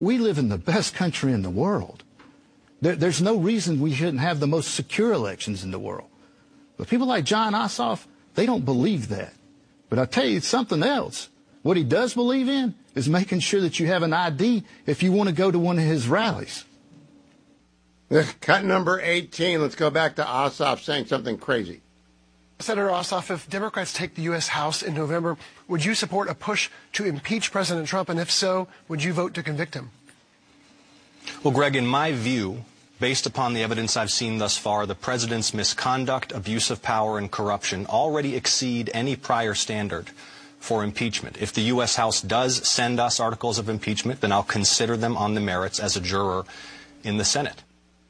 We live in the best country in the world. There's no reason we shouldn't have the most secure elections in the world. But people like Jon Ossoff, they don't believe that. But I'll tell you something else. What he does believe in is making sure that you have an ID if you want to go to one of his rallies. Cut number 18. Let's go back to Ossoff saying something crazy. Senator Ossoff, if Democrats take the U.S. House in November, would you support a push to impeach President Trump? And if so, would you vote to convict him? Well, Greg, in my view, based upon the evidence I've seen thus far, the president's misconduct, abuse of power, and corruption already exceed any prior standard for impeachment. If the U.S. House does send us articles of impeachment, then I'll consider them on the merits as a juror in the Senate.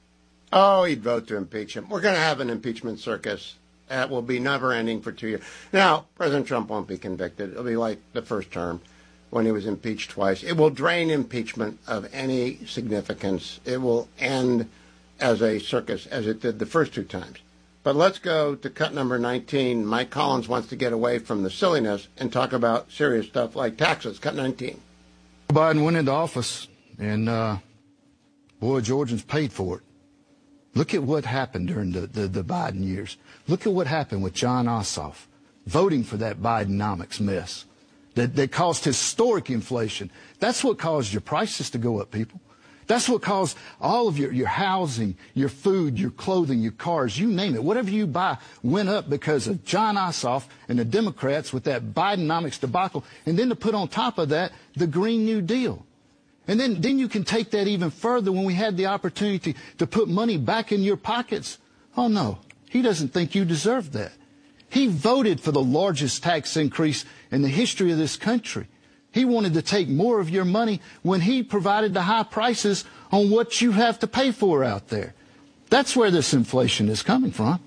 Oh, he'd vote to impeach him. We're going to have an impeachment circus. That will be never-ending for 2 years. Now, President Trump won't be convicted. It'll be like the first term when he was impeached twice. It will drain impeachment of any significance. It will end as a circus, as it did the first two times. But let's go to cut number 19. Mike Collins wants to get away from the silliness and talk about serious stuff like taxes. Cut 19. Biden went into office, and boy, Georgians paid for it. Look at what happened during the Biden years. Look at what happened with Jon Ossoff voting for that Bidenomics mess that caused historic inflation. That's what caused your prices to go up, people. That's what caused all of your housing, your food, your clothing, your cars, you name it. Whatever you buy went up because of Jon Ossoff and the Democrats with that Bidenomics debacle. And then to put on top of that, the Green New Deal. And then you can take that even further when we had the opportunity to put money back in your pockets. Oh, no, he doesn't think you deserve that. He voted for the largest tax increase in the history of this country. He wanted to take more of your money when he provided the high prices on what you have to pay for out there. That's where this inflation is coming from.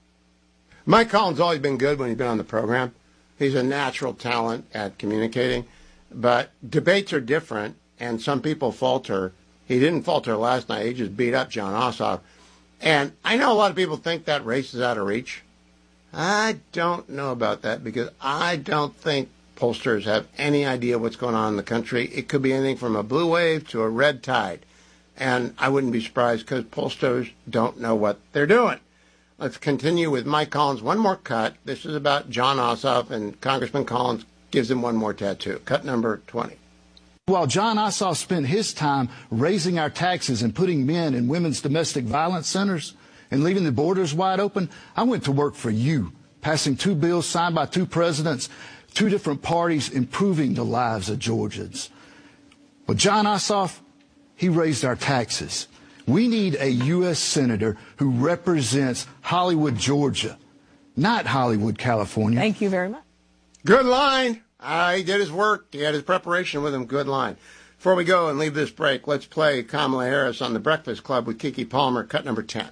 Mike Collins has always been good when he's been on the program. He's a natural talent at communicating. But debates are different. And some people falter. He didn't falter last night. He just beat up Jon Ossoff. And I know a lot of people think that race is out of reach. I don't know about that because I don't think pollsters have any idea what's going on in the country. It could be anything from a blue wave to a red tide. And I wouldn't be surprised because pollsters don't know what they're doing. Let's continue with Mike Collins. One more cut. This is about Jon Ossoff, and Congressman Collins gives him one more tattoo. Cut number 20. While Jon Ossoff spent his time raising our taxes and putting men and women's domestic violence centers and leaving the borders wide open, I went to work for you, passing 2 bills signed by 2 presidents, 2 different parties, improving the lives of Georgians. But Jon Ossoff, he raised our taxes. We need a U.S. senator who represents Hollywood, Georgia, not Hollywood, California. Thank you very much. Good line. He did his work. He had his preparation with him. Good line. Before we go and leave this break, let's play Kamala Harris on the Breakfast Club with Keke Palmer, cut number 10.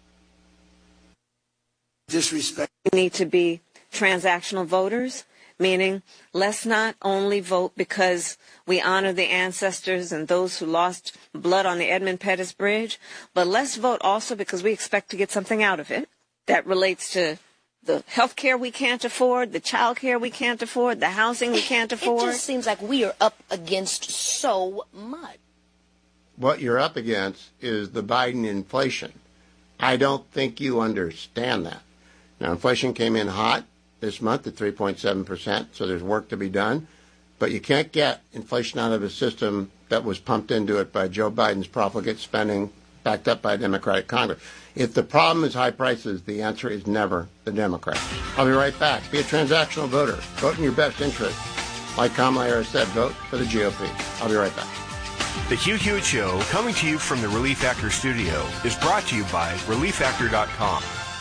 Disrespect. We need to be transactional voters, meaning let's not only vote because we honor the ancestors and those who lost blood on the Edmund Pettus Bridge, but let's vote also because we expect to get something out of it that relates to the health care we can't afford, the child care we can't afford, the housing we can't afford. It just seems like we are up against so much. What you're up against is the Biden inflation. I don't think you understand that. Now, inflation came in hot this month at 3.7%, so there's work to be done. But you can't get inflation out of a system that was pumped into it by Joe Biden's profligate spending backed up by a Democratic Congress. If the problem is high prices, the answer is never the Democrats. I'll be right back. Be a transactional voter. Vote in your best interest. Like Kamala Harris said, vote for the GOP. I'll be right back. The Hugh Hewitt Show, coming to you from the Relief Factor studio, is brought to you by ReliefFactor.com.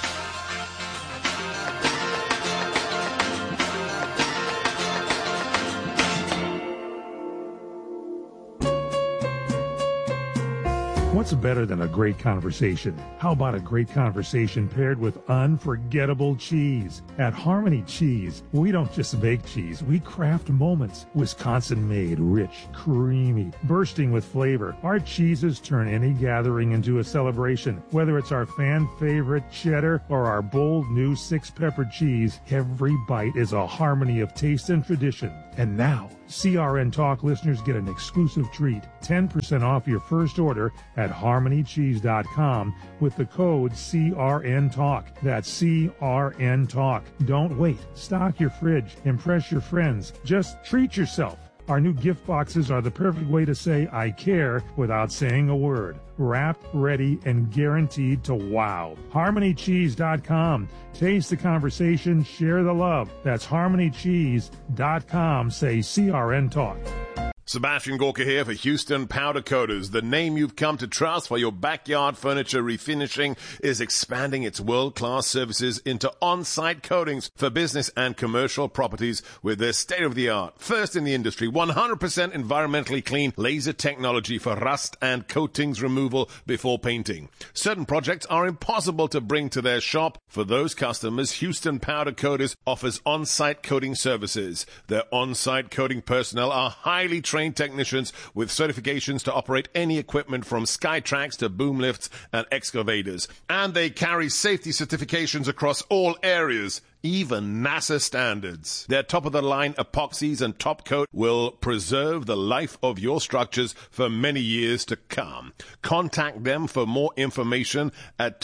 What's better than a great conversation? How about a great conversation paired with unforgettable cheese? At Harmony Cheese, we don't just make cheese, we craft moments. Wisconsin-made, rich, creamy, bursting with flavor. Our cheeses turn any gathering into a celebration. Whether it's our fan-favorite cheddar or our bold new 6-pepper cheese, every bite is a harmony of taste and tradition. And now, CRN Talk listeners get an exclusive treat, 10% off your first order at HarmonyCheese.com with the code CRN Talk. That's CRN Talk. Don't wait. Stock your fridge. Impress your friends. Just treat yourself. Our new gift boxes are the perfect way to say I care without saying a word. Wrapped, ready, and guaranteed to wow. HarmonyCheese.com. Taste the conversation, share the love. That's HarmonyCheese.com. Say CRN Talk. Sebastian Gorka here for Houston Powder Coaters. The name you've come to trust for your backyard furniture refinishing is expanding its world-class services into on-site coatings for business and commercial properties with their state-of-the-art, first in the industry, 100% environmentally clean laser technology for rust and coatings removal before painting. Certain projects are impossible to bring to their shop. For those customers, Houston Powder Coaters offers on-site coating services. Their on-site coating personnel are highly trained technicians with certifications to operate any equipment from Skytrax to boom lifts and excavators. And they carry safety certifications across all areas, even NASA standards. Their top-of-the-line epoxies and top coat will preserve the life of your structures for many years to come. Contact them for more information at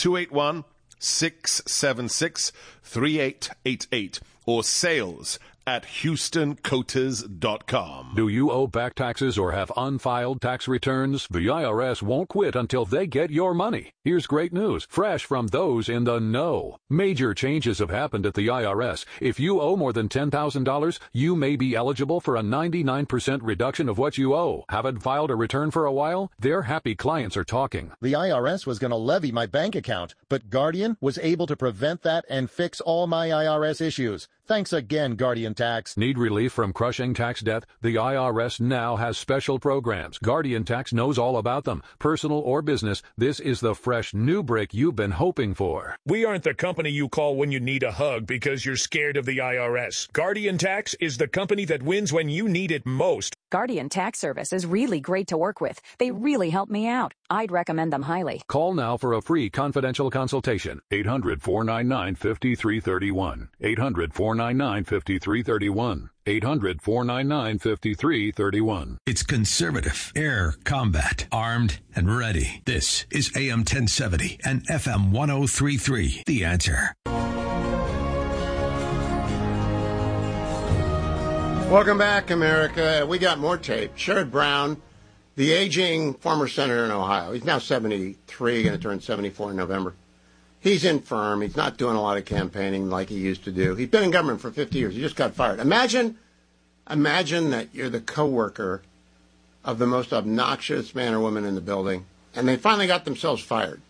281-676-3888 or sales at HoustonCoaters.com. Do you owe back taxes or have unfiled tax returns? The IRS won't quit until they get your money. Here's great news, fresh from those in the know. Major changes have happened at the IRS. If you owe more than $10,000, you may be eligible for a 99% reduction of what you owe. Haven't filed a return for a while? Their happy clients are talking. The IRS was going to levy my bank account, but Guardian was able to prevent that and fix all my IRS issues. Thanks again, Guardian Tax. Need relief from crushing tax debt? The IRS now has special programs. Guardian Tax knows all about them. Personal or business, this is the fresh new break you've been hoping for. We aren't the company you call when you need a hug because you're scared of the IRS. Guardian Tax is the company that wins when you need it most. Guardian Tax Service is really great to work with. They really help me out. I'd recommend them highly. Call now for a free confidential consultation. 800-499-5331. 800-499-5331. 800-499-5331. It's conservative, air combat, armed and ready. This is AM 1070 and FM 1033. The Answer. Welcome back, America. We got more tape. Sherrod Brown, the aging former senator in Ohio. He's now 73, going to turn 74 in November. He's infirm. He's not doing a lot of campaigning like he used to do. He's been in government for 50 years. He just got fired. Imagine that you're the coworker of the most obnoxious man or woman in the building, and they finally got themselves fired.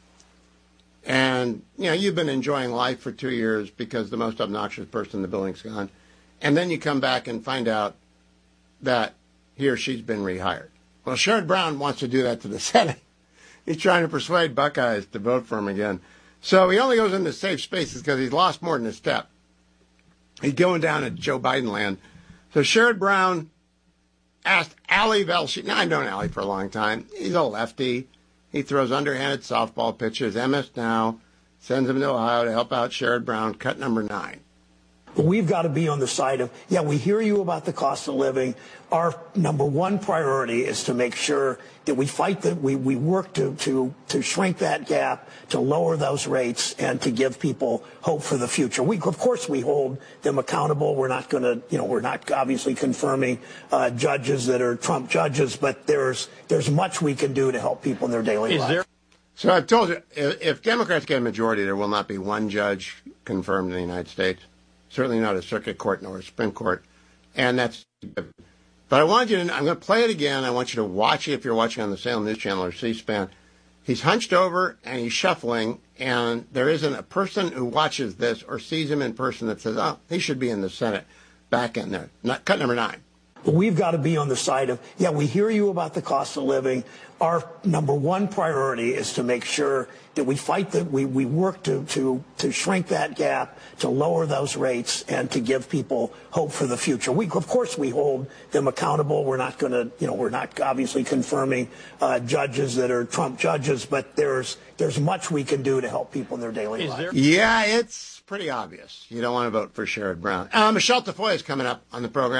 And, you've been enjoying life for 2 years because the most obnoxious person in the building's gone. And then you come back and find out that he or she's been rehired. Well, Sherrod Brown wants to do that to the Senate. He's trying to persuade Buckeyes to vote for him again. So he only goes into safe spaces because he's lost more than a step. He's going down at Joe Biden land. So Sherrod Brown asked Ali Velshi. Now, I've known Ali for a long time. He's a lefty. He throws underhanded softball pitches. MS Now sends him to Ohio to help out Sherrod Brown, cut number 9. We've got to be on the side of, we hear you about the cost of living. Our number one priority is to make sure that we fight we work to shrink that gap, to lower those rates, and to give people hope for the future. Of course, we hold them accountable. We're not going to, we're not obviously confirming judges that are Trump judges, but there's much we can do to help people in their daily life. So I've told you, if Democrats get a majority, there will not be one judge confirmed in the United States. Certainly not a circuit court nor a Supreme Court. And that's, but I want you to, I'm going to play it again. I want you to watch it if you're watching on the Salem News Channel or C-SPAN. He's hunched over and he's shuffling, and there isn't a person who watches this or sees him in person that says, oh, he should be in the Senate back in there. Cut number 9. We've got to be on the side of, we hear you about the cost of living. Our number one priority is to make sure that we fight we work to shrink that gap, to lower those rates, and to give people hope for the future. Of course, we hold them accountable. We're not going to, we're not obviously confirming judges that are Trump judges, but there's much we can do to help people in their daily life. Yeah, it's pretty obvious. You don't want to vote for Sherrod Brown. Michelle Tafoya is coming up on the program.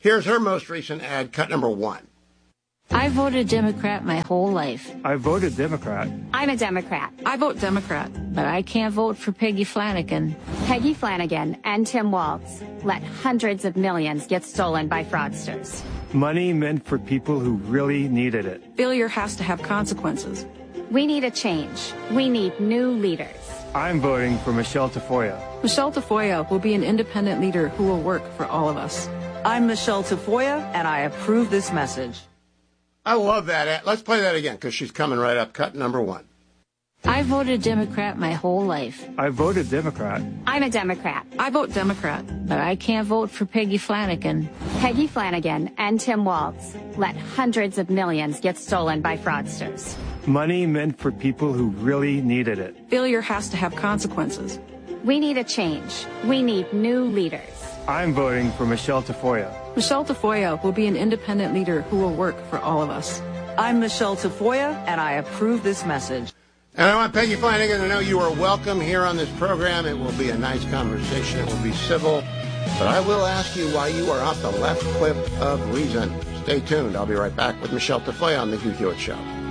Here's her most recent ad, cut number 1. I voted Democrat my whole life. I voted Democrat. I'm a Democrat. I vote Democrat. But I can't vote for Peggy Flanagan. Peggy Flanagan and Tim Walz let hundreds of millions get stolen by fraudsters. Money meant for people who really needed it. Failure has to have consequences. We need a change. We need new leaders. I'm voting for Michelle Tafoya. Michelle Tafoya will be an independent leader who will work for all of us. I'm Michelle Tafoya, and I approve this message. I love that ad. Let's play that again, because she's coming right up. Cut number 1. I voted Democrat my whole life. I voted Democrat. I'm a Democrat. I vote Democrat. But I can't vote for Peggy Flanagan. Peggy Flanagan and Tim Walz let hundreds of millions get stolen by fraudsters. Money meant for people who really needed it. Failure has to have consequences. We need a change. We need new leaders. I'm voting for Michelle Tafoya. Michelle Tafoya will be an independent leader who will work for all of us. I'm Michelle Tafoya, and I approve this message. And I want Peggy Flanagan to know you are welcome here on this program. It will be a nice conversation. It will be civil. But I will ask you why you are off the left cliff of reason. Stay tuned. I'll be right back with Michelle Tafoya on The Hugh Hewitt Show.